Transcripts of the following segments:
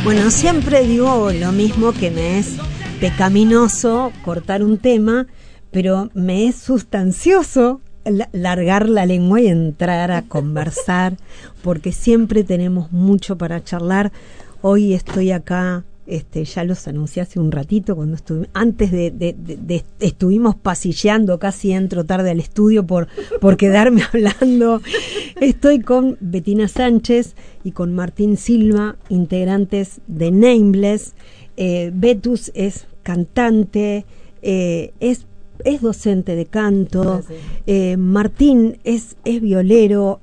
Bueno, siempre digo lo mismo, que me es pecaminoso cortar un tema, pero me es sustancioso largar la lengua y entrar a conversar, porque siempre tenemos mucho para charlar. Hoy estoy acá, ya los anuncié hace un ratito, cuando antes de estuvimos pasilleando, casi entro tarde al estudio por quedarme hablando. Estoy con Bettina Sánchez y con Martín Silva, integrantes de Nameless. Betus es cantante, es docente de canto. Martín es violero,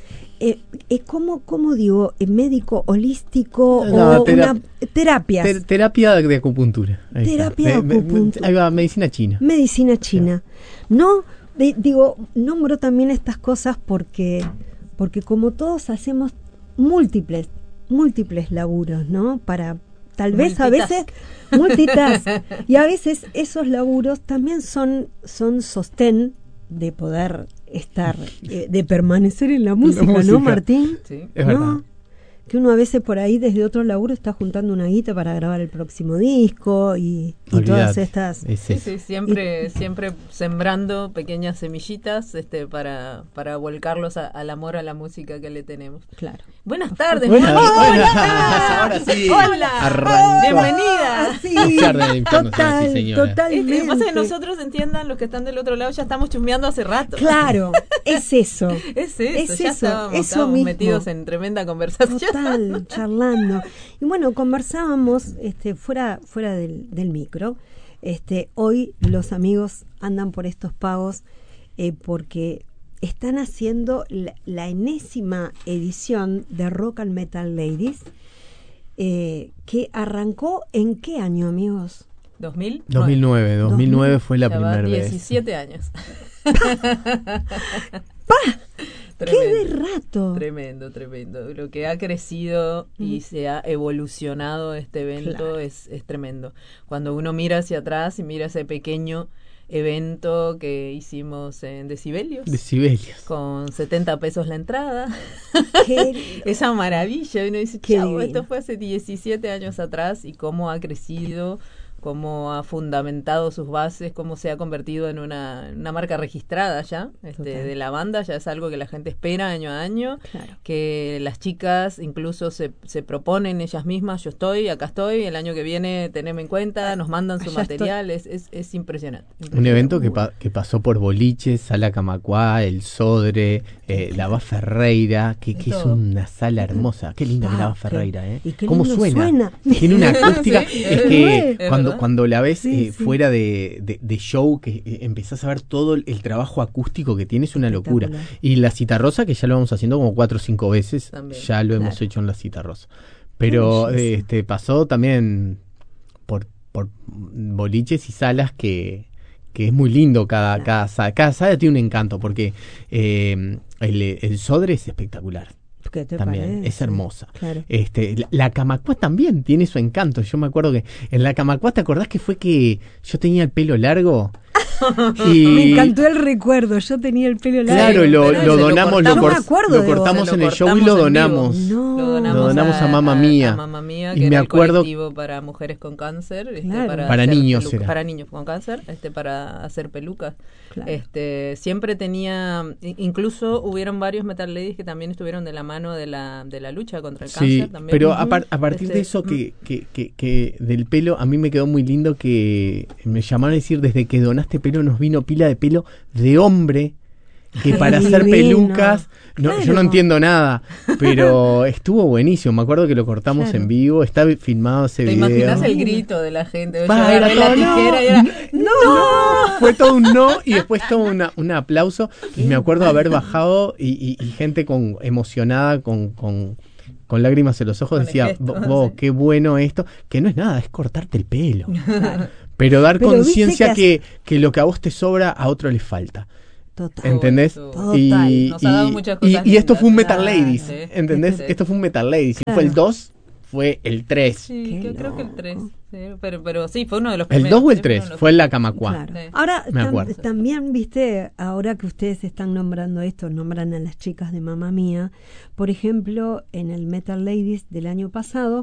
¿cómo digo? ¿Médico holístico o terapias? Terapia de acupuntura. Terapia de acupuntura. Ahí va, medicina china. Medicina china. No, nombro también estas cosas porque como todos hacemos múltiples laburos, ¿no? Tal vez a veces multitask, y a veces esos laburos también son sostén de poder estar, de permanecer en la música, ¿no, Martín? Sí, es verdad. Que uno a veces por ahí desde otro laburo está juntando una guita para grabar el próximo disco y todas estas... Sí, siempre sembrando pequeñas semillitas para volcarlos al amor a la música que le tenemos. Claro. Buenas tardes. Buenas ahora sí. Hola. Bienvenida. Sí, totalmente. Lo que pasa es que nosotros, entiendan, los que están del otro lado, ya estamos chusmeando hace rato. Claro, es eso. Ya estábamos metidos en tremenda conversación. Total, charlando. Y bueno, conversábamos fuera del micro. Hoy los amigos andan por estos pagos porque están haciendo la enésima edición de Rock and Metal Ladies, que arrancó ¿en qué año, amigos? 2009 fue la primera vez. 17 años. ¡Qué de rato! Tremendo. Lo que ha crecido y se ha evolucionado este evento, claro, es tremendo. Cuando uno mira hacia atrás y mira ese pequeño evento que hicimos en Decibelios. Con 70 pesos la entrada. Esa maravilla. Y uno dice, chau, esto fue hace 17 años atrás, y cómo ha crecido, cómo ha fundamentado sus bases, cómo se ha convertido en una marca registrada ya de la banda. Ya es algo que la gente espera año a año, claro, que las chicas incluso se proponen ellas mismas, acá estoy, el año que viene teneme en cuenta, nos mandan su material. Es impresionante. Un evento que pasó por Boliches, Sala Camacuá, El Sodre, la Va Ferreira, que es una sala hermosa. Qué linda que la Va Ferreira, ¿Cómo suena? Tiene una acústica. Es que cuando la ves fuera de show, que empezás a ver todo el trabajo acústico que tiene, es una locura. Y la Citarrosa, que ya lo vamos haciendo como 4 o 5 veces, también, ya lo hemos hecho en la Citarrosa. Pero pasó también por boliches y salas que es muy lindo. Cada sala tiene un encanto, porque el Sodre es espectacular. ¿Qué te también parece? Es hermosa. Claro. La Camacuá también tiene su encanto. Yo me acuerdo que en la Camacuá, ¿te acordás que fue que yo tenía el pelo largo? Y me encantó el recuerdo. Yo tenía el pelo largo. Claro, lo donamos, lo cortamos en el show y lo donamos. Lo donamos a Mamma Mía. A Mamma Mía, y que me era acuerdo, el colectivo para mujeres con cáncer, claro, para niños era. Para niños con cáncer, para hacer pelucas. Claro. Siempre tenía, incluso hubieron varios Metal Ladies que también estuvieron de la mano de la lucha contra el cáncer también. Pero a partir de eso que del pelo, a mí me quedó muy lindo que me llamaron a decir, desde que donaste pelo nos vino pila de pelo de hombre, que para hacer pelucas, claro, yo no entiendo nada, pero estuvo buenísimo. Me acuerdo que lo cortamos en vivo, está filmado ese video. ¿Te imaginas el grito de la gente? Era la tijera y era ¡no! Fue todo un no, y después todo un aplauso. Y me acuerdo haber bajado y gente emocionada con lágrimas en los ojos, decía, qué bueno esto, que no es nada, es cortarte el pelo. Pero dar conciencia que lo que a vos te sobra, a otro le falta. Total. ¿Entendés? Total. Nos ha dado muchas cosas y esto fue un Metal lindas. Ladies, Sí. ¿entendés? Sí. Esto fue un Metal Ladies. Si Claro. fue el 2, fue el 3. Sí, yo creo que el 3. Sí, pero sí, fue uno de los El primeros. 2 o el 3, fue en la Camacuá. Claro. Sí. Ahora, Me acuerdo. también, viste, ahora que ustedes están nombrando esto, nombran a las chicas de Mamma Mía. Por ejemplo, en el Metal Ladies del año pasado,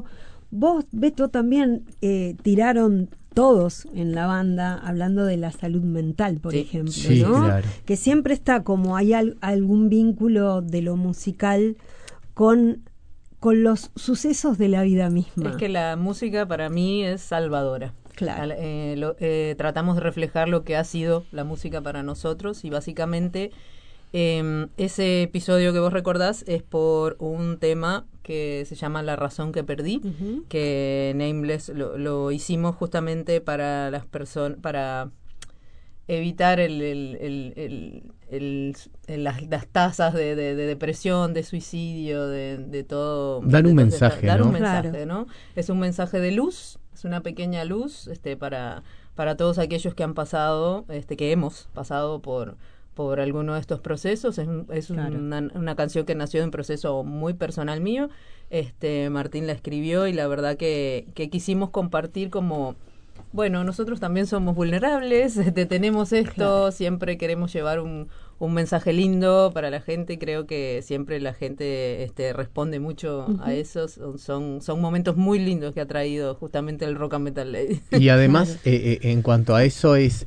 vos, Beto, también tiraron todos en la banda hablando de la salud mental, por ejemplo, sí, ¿no? Claro. Que siempre está como hay algún vínculo de lo musical con los sucesos de la vida misma. Es que la música para mí es salvadora. Claro. Tratamos de reflejar lo que ha sido la música para nosotros y básicamente ese episodio que vos recordás es por un tema que se llama La razón que perdí, que Nameless lo hicimos justamente para las personas, para evitar las tasas de depresión, de suicidio, de todo. Dar un mensaje, dar ¿no? un mensaje, Claro. ¿no? Es un mensaje de luz, es una pequeña luz para todos aquellos que han pasado, que hemos pasado por alguno de estos procesos. Es Claro. una canción que nació de un proceso muy personal mío. Martín la escribió y la verdad que quisimos compartir como, bueno, nosotros también somos vulnerables, tenemos esto, Claro. siempre queremos llevar un mensaje lindo para la gente y creo que siempre la gente responde mucho a eso. Son momentos muy lindos que ha traído justamente el Rock and Metal Lady. Y además, en cuanto a eso, es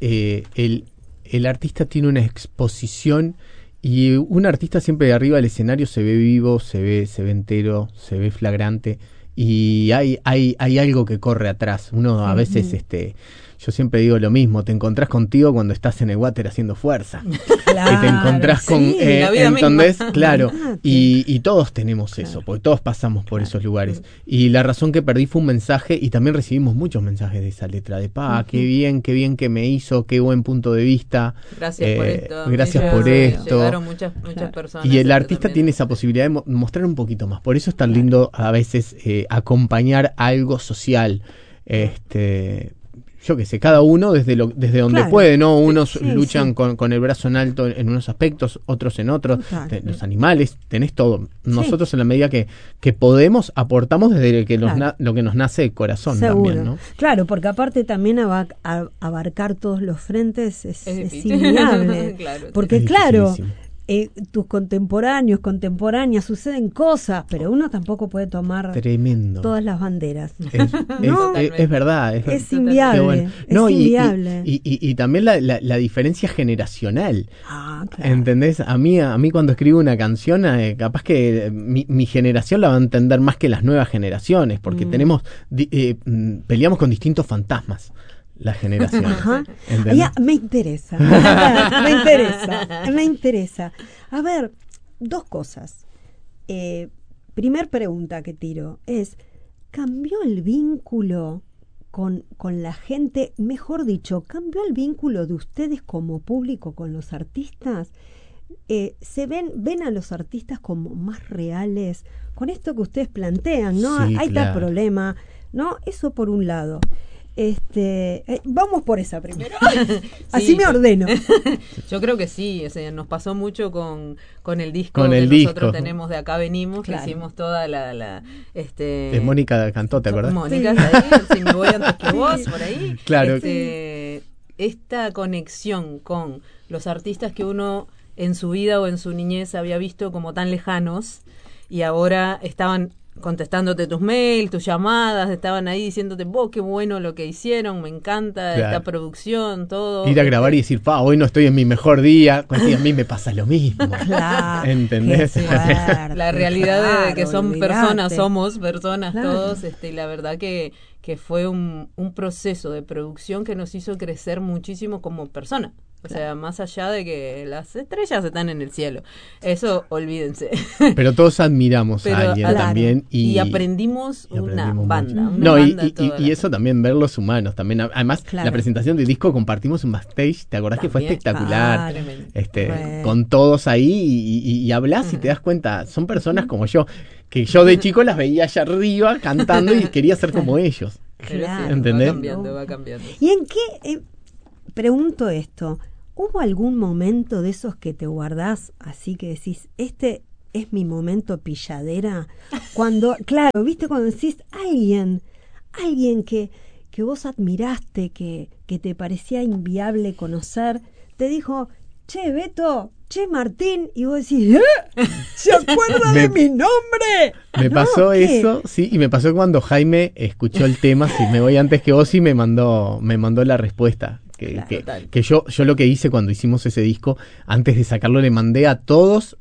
el artista tiene una exposición y un artista siempre de arriba del escenario se ve vivo, se ve entero, se ve flagrante y hay algo que corre atrás. Uno a veces, yo siempre digo lo mismo, te encontrás contigo cuando estás en el water haciendo fuerza. Claro, Que te encontrás con, la vida ¿entendés? misma. Claro, Imagínate. y todos tenemos eso, porque todos pasamos por esos lugares. Y La razón que perdí fue un mensaje, y también recibimos muchos mensajes de esa letra, de qué bien que me hizo, qué buen punto de vista. Gracias por esto. Gracias por esto. Llegaron muchas personas. Y el artista también. tiene esa posibilidad de mostrar un poquito más. Por eso es tan lindo a veces acompañar algo social. Yo qué sé, cada uno desde donde Claro. puede, ¿no? Unos Sí, luchan sí. con el brazo en alto en unos aspectos, otros en otros. Total. Los animales, tenés todo. Nosotros en la medida que podemos, aportamos desde que Claro. lo que nos nace de corazón Seguro. también, ¿no? Claro, porque aparte también abarcar todos los frentes es difícil. inviable. Claro, Porque es claro, dificilísimo. tus contemporáneas, suceden cosas, pero uno tampoco puede tomar Tremendo. todas las banderas. No, es verdad. Es inviable. Qué bueno. Es No, inviable. y también la diferencia generacional. Ah, claro. ¿Entendés? A mí cuando escribo una canción, capaz que mi generación la va a entender más que las nuevas generaciones, porque peleamos con distintos fantasmas. La generación. Ajá. ¿Entendés? Ya, me interesa. Me interesa. A ver, dos cosas. Primer pregunta que tiro es, ¿cambió el vínculo con la gente? Mejor dicho, ¿cambió el vínculo de ustedes como público con los artistas? ¿Ven a los artistas como más reales? Con esto que ustedes plantean, ¿no? Sí, Hay claro. tal problema, ¿no? Eso por un lado. Vamos por esa primero. Así Sí, me ordeno. Yo creo que sí, nos pasó mucho con el disco Con que el nosotros disco. tenemos de Acá Venimos, Claro. que hicimos toda Mónica cantó, ¿te acordás? Mónica, Sí. ahí, si me voy antes que vos, por ahí. Claro. Esta conexión con los artistas que uno en su vida o en su niñez había visto como tan lejanos y ahora estaban contestándote tus mails, tus llamadas, estaban ahí diciéndote, qué bueno lo que hicieron, me encanta Claro. esta producción, todo. Ir a grabar y decir, hoy no estoy en mi mejor día. A mí me pasa lo mismo. Claro. ¿Entendés? Qué suerte, La realidad de que claro, son olvidate. personas, somos personas Claro. todos, y la verdad que fue un proceso de producción que nos hizo crecer muchísimo como persona. O sea, más allá de que las estrellas están en el cielo. Eso, olvídense. Pero todos admiramos Pero, a alguien claro. también. Y aprendimos una banda. mucho. Una No, banda toda y eso también, ver los humanos. También, además, Claro. la presentación del disco compartimos un backstage. ¿Te acordás que fue También. espectacular? Tremendo. Con todos ahí y hablas y te das cuenta, son personas como yo, que yo de chico las veía allá arriba cantando y quería ser como ellos. Pero Claro. sí, ¿Entendés? va cambiando. ¿Y en qué? Pregunto esto. ¿Hubo algún momento de esos que te guardás así que decís, este es mi momento pilladera? Cuando, claro, ¿viste? Cuando decís alguien que vos admiraste, que te parecía inviable conocer, te dijo, che, Beto, che, Martín, y vos decís, ¿se acuerda de mi nombre? Me pasó eso, sí, y me pasó cuando Jaime escuchó el tema, si me voy antes que vos, y me mandó la respuesta. Que yo lo que hice cuando hicimos ese disco, antes de sacarlo, le mandé a todos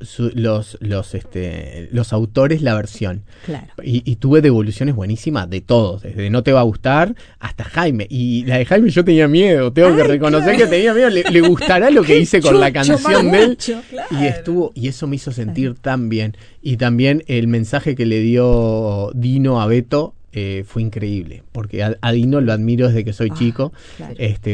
los autores la versión. Claro. Y tuve devoluciones buenísimas de todos, desde No te va a gustar hasta Jaime. Y la de Jaime yo tenía miedo, tengo que reconocer que tenía miedo. Le gustará lo que hice con la canción de él. Claro. Y eso me hizo sentir tan bien. Y también el mensaje que le dio Dino a Beto fue increíble, porque a Dino lo admiro desde que soy chico. Claro.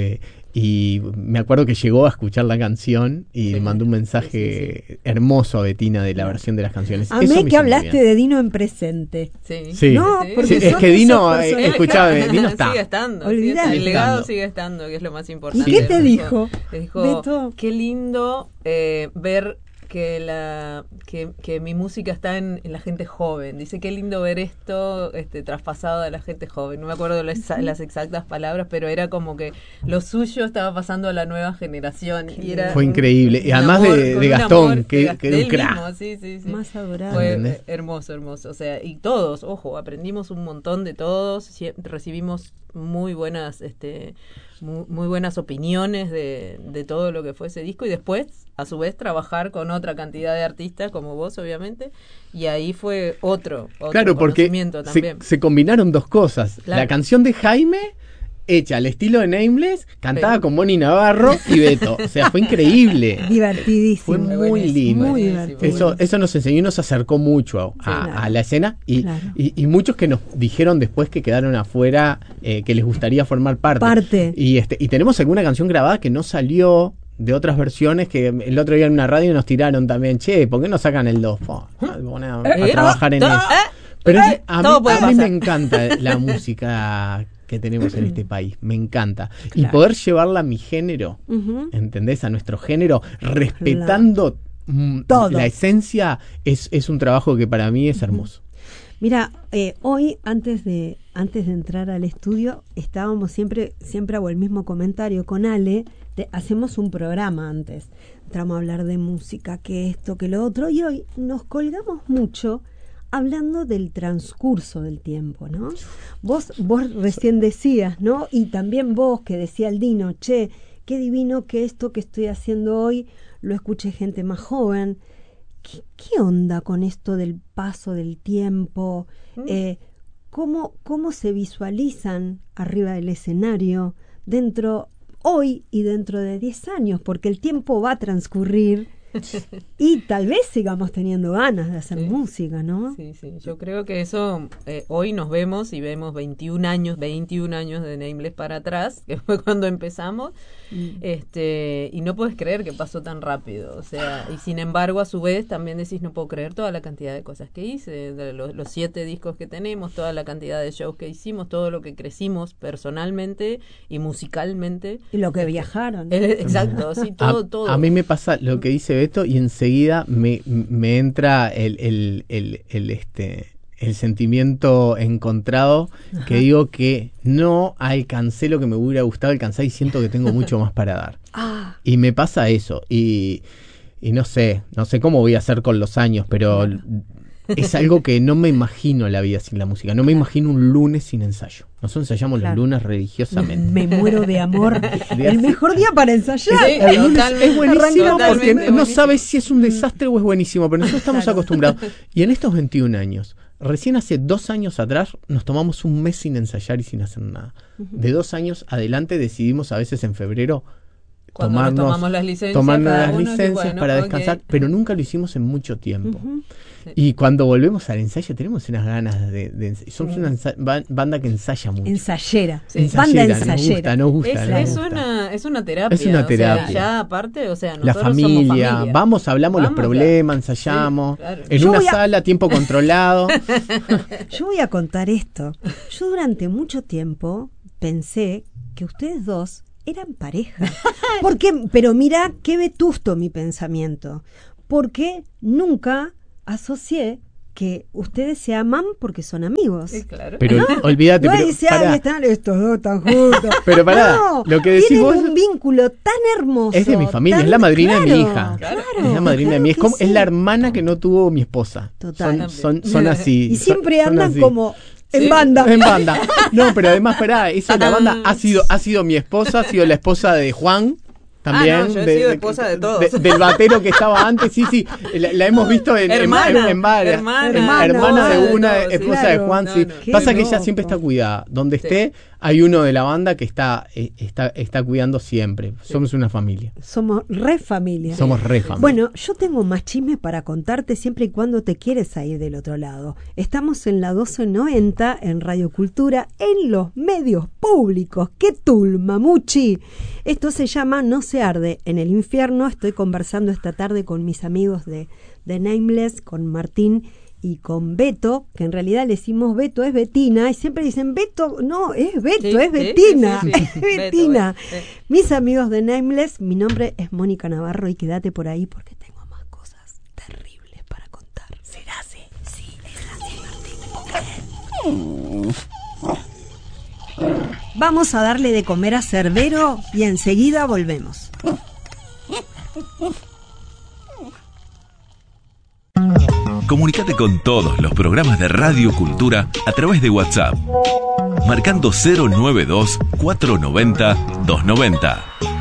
Y me acuerdo que llegó a escuchar la canción y le mandó un mensaje hermoso a Betina de la versión de las canciones. Amé que hablaste de Dino en presente. Sí. No, porque es que Dino, escuchaba, Dino está. Sigue estando. El legado sigue estando, que es lo más importante. ¿Y qué te dijo? Te dijo, Beto, qué lindo ver que mi música está en la gente joven. Dice, qué lindo ver esto traspasado a la gente joven. No me acuerdo las exactas palabras, pero era como que lo suyo estaba pasando a la nueva generación. Y era fue increíble. Y además de Gastón, que era un crack. Sí. Más adorable. Fue hermoso. O sea, y todos, ojo, aprendimos un montón de todos. Recibimos muy buenas muy buenas opiniones de todo lo que fue ese disco, y después a su vez trabajar con otra cantidad de artistas como vos, obviamente, y ahí fue otro claro, porque también. Se combinaron dos cosas. Claro. La canción de Jaime, hecha al estilo de Nameless, cantada con Bonnie Navarro y Beto. O sea, fue increíble. Divertidísimo. Fue muy lindo. Muy divertido. Eso nos enseñó y nos acercó mucho a la escena. Y muchos que nos dijeron después que quedaron afuera, que les gustaría formar parte. Y tenemos alguna canción grabada que no salió, de otras versiones, que el otro día en una radio nos tiraron también. Che, ¿por qué no sacan el 2? A trabajar en eso. Pero a mí me encanta la música que tenemos en este país, me encanta. Claro. Y poder llevarla a mi género, ¿entendés? A nuestro género, respetando todo. La esencia, es un trabajo que para mí es hermoso. Mira, hoy, antes de entrar al estudio, estábamos siempre hago el mismo comentario con Ale, hacemos un programa antes, entramos a hablar de música, que esto, que lo otro, y hoy nos colgamos mucho hablando del transcurso del tiempo, ¿no? Vos recién decías, ¿no? Y también vos, que decía el Dino, che, qué divino que esto que estoy haciendo hoy lo escuche gente más joven. ¿Qué onda con esto del paso del tiempo? ¿Cómo se visualizan arriba del escenario hoy y dentro de 10 años? Porque el tiempo va a transcurrir y tal vez sigamos teniendo ganas de hacer música, ¿no? Sí. Yo creo que eso, hoy nos vemos y vemos 21 años de Nameless para atrás, que fue cuando empezamos, y no puedes creer que pasó tan rápido. O sea, y sin embargo, a su vez, también decís, no puedo creer toda la cantidad de cosas que hice, de los 7 discos que tenemos, toda la cantidad de shows que hicimos, todo lo que crecimos personalmente y musicalmente. Y lo que viajaron. Exacto, sí, todo. A mí me pasa lo que dice Beto, y enseguida me entra el sentimiento encontrado. Ajá. Que digo que no alcancé lo que me hubiera gustado alcanzar y siento que tengo mucho más para dar. Y me pasa eso, y no sé cómo voy a hacer con los años, pero es algo que no me imagino la vida sin la música. No me imagino un lunes sin ensayo. Nosotros ensayamos los lunes religiosamente. Me muero de amor. El mejor día para ensayar. Sí, el lunes es buenísimo porque no sabes si es un desastre o es buenísimo, pero nosotros estamos acostumbrados. Y en estos 21 años, recién hace 2 años atrás, nos tomamos un mes sin ensayar y sin hacer nada. De 2 años adelante decidimos a veces en febrero tomamos las licencias, para descansar, pero nunca lo hicimos en mucho tiempo. Y cuando volvemos al ensayo tenemos unas ganas somos una banda que ensaya mucho. Ensayera. Banda ensayera. Nos gusta. Es una terapia. Es una terapia. O sea, ya aparte, nosotros la familia, somos familia. Vamos, hablamos los problemas, ensayamos. Claro. En una sala, tiempo controlado. Yo voy a contar esto. Yo durante mucho tiempo pensé que ustedes dos eran pareja. Pero mira qué vetusto mi pensamiento. Porque nunca asocié que ustedes se aman porque son amigos. Sí, claro. Pero olvídate, pero están estos dos tan juntos. Pero pará, lo que decís vos, un vínculo tan hermoso. Es de mi familia, es la madrina de mi hija. Claro, es la madrina de mi hija. Es la hermana que no tuvo mi esposa. Total. Son así. Y siempre andan así. como en banda. En banda. No, pero además, esperá, esa la banda ha sido mi esposa, ha sido la esposa de Juan. También yo he sido esposa de todos. Del batero que estaba antes, sí. La hemos visto en varias. Hermana de una, esposa de Juan, sí. Pasa que ella siempre está cuidada. Donde esté, hay uno de la banda que está cuidando siempre. Somos una familia. Somos re familia. Bueno, yo tengo más chisme para contarte siempre y cuando te quieres ir del otro lado. Estamos en la 1290 en Radio Cultura, en los medios públicos. ¡Qué tul, mamuchi! Esto se llama No se arde en el infierno. Estoy conversando esta tarde con mis amigos de Nameless, con Martín y con Beto, que en realidad le decimos Beto, es Betina, y siempre dicen Beto, no, es Beto, es Betina, es Betina. Mis amigos de Nameless, mi nombre es Mónica Navarro y quédate por ahí porque tengo más cosas terribles para contar. ¿Será así? Sí, es así, Martín. Vamos a darle de comer a Cerbero y enseguida volvemos. Comunícate con todos los programas de Radio Cultura a través de WhatsApp, marcando 092-490-290.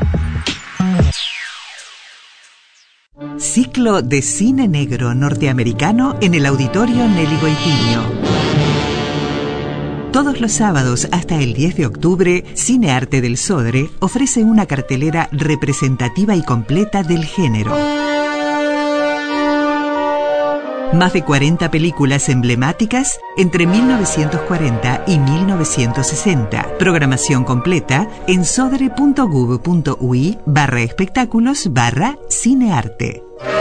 Ciclo de cine negro norteamericano en el Auditorio Nelly Goitiño. Todos los sábados hasta el 10 de octubre, Cine Arte del Sodre ofrece una cartelera representativa y completa del género. Más de 40 películas emblemáticas entre 1940 y 1960. Programación completa en sodre.gov.ui/espectáculos/cinearte.